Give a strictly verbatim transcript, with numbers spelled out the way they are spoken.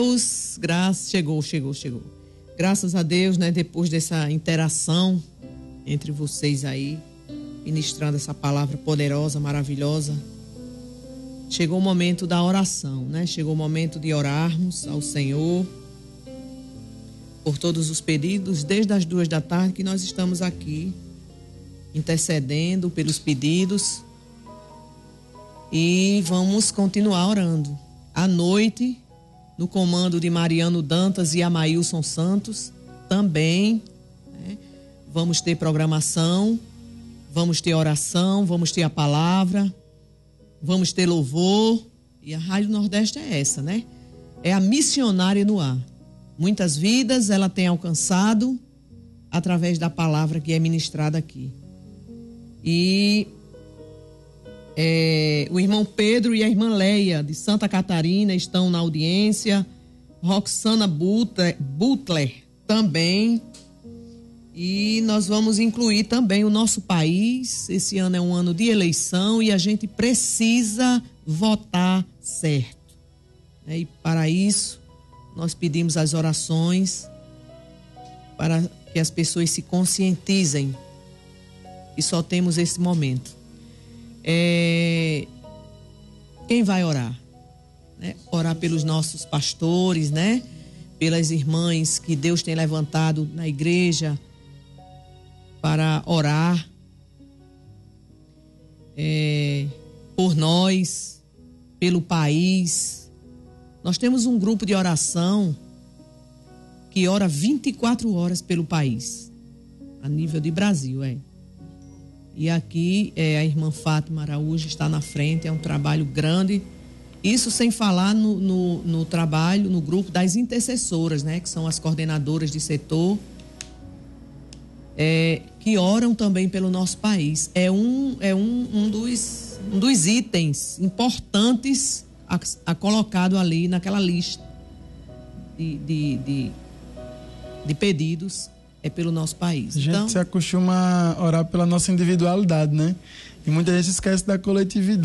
Deus, graças, chegou, chegou, chegou. Graças a Deus, né, depois dessa interação entre vocês aí, ministrando essa palavra poderosa, maravilhosa, chegou o momento da oração, né? Chegou o momento de orarmos ao Senhor por todos os pedidos, desde as duas da tarde que nós estamos aqui intercedendo pelos pedidos e vamos continuar orando. À noite, no comando de Mariano Dantas e Amailson Santos, também, né? Vamos ter programação, vamos ter oração, vamos ter a palavra, vamos ter louvor. E a Rádio Nordeste é essa, né? É a missionária no ar. Muitas vidas ela tem alcançado através da palavra que é ministrada aqui. E é, o irmão Pedro e a irmã Leia, de Santa Catarina, estão na audiência. Roxana Butler, Butler também. E nós vamos incluir também o nosso país. Esse ano é um ano de eleição e a gente precisa votar certo. E para isso, nós pedimos as orações para que as pessoas se conscientizem que só temos esse momento. É... Quem vai orar? Né? Orar pelos nossos pastores, né? Pelas irmãs que Deus tem levantado na igreja para orar é... por nós, pelo país. Nós temos um grupo de oração que ora vinte e quatro horas pelo país, a nível de Brasil, é. E aqui é, a irmã Fátima Araújo está na frente, é um trabalho grande. Isso sem falar no, no, no trabalho, no grupo das intercessoras, né? Que são as coordenadoras de setor, é, que oram também pelo nosso país. É um, é um, um, dos, um dos itens importantes a, a colocado ali naquela lista de, de, de, de pedidos. É pelo nosso país. A gente então, se acostuma a orar pela nossa individualidade, né? E muita gente esquece da coletividade.